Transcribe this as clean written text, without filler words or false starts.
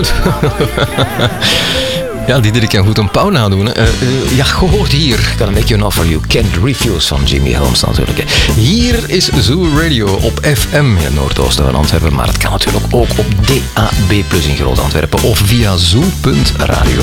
goed. Ja, Diederik kan goed een pauw nadoen. Ja, gehoord hier. Gonna make you an offer you can't refuse van Jimmy Helms natuurlijk. Hier is Zoo Radio op FM in het noordoosten van Antwerpen. Maar het kan natuurlijk ook op DAB+ in Groot-Antwerpen of via zoo.radio.